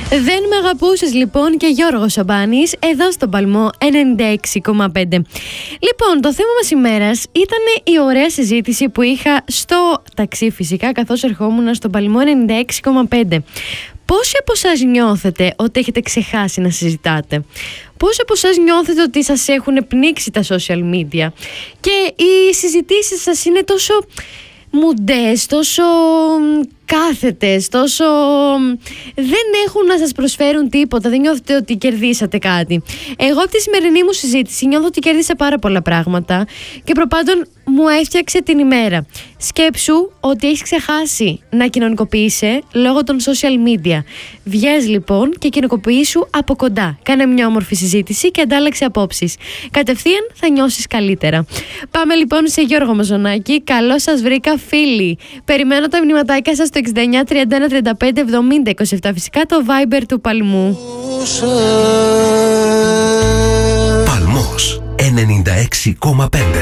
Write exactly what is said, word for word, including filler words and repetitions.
Δεν με αγαπούσες λοιπόν και Γιώργος Σαμπάνης εδώ στον Παλμό ενενήντα έξι κόμμα πέντε. Λοιπόν, το θέμα μας ημέρας ήταν η ωραία συζήτηση που είχα στο ταξί φυσικά καθώς ερχόμουν στον Παλμό ενενήντα έξι κόμμα πέντε. Πόσοι από εσάς νιώθετε ότι έχετε ξεχάσει να συζητάτε? Πόσοι από εσάς νιώθετε ότι σας έχουν πνίξει τα social media και οι συζητήσεις σας είναι τόσο μουντές, τόσο κάθετες, τόσο δεν έχουν να σας προσφέρουν τίποτα, δεν νιώθετε ότι κερδίσατε κάτι? Εγώ από τη σημερινή μου συζήτηση νιώθω ότι κέρδισα πάρα πολλά πράγματα και προπάντων μου έφτιαξε την ημέρα. Σκέψου ότι έχεις ξεχάσει να κοινωνικοποιείσαι λόγω των social media. Βγες λοιπόν και κοινωνικοποιήσου από κοντά. Κάνε μια όμορφη συζήτηση και αντάλλαξε απόψεις. Κατευθείαν θα νιώσεις καλύτερα. Πάμε λοιπόν σε Γιώργο Μαζονάκη. Καλώς σας βρήκα, φίλοι. Περιμένω τα μηνυματάκια σας στο εξήντα εννιά τριάντα ένα τριάντα πέντε εβδομήντα είκοσι επτά. Φυσικά το Viber του Παλμού. Παλμός ενενήντα έξι κόμμα πέντε.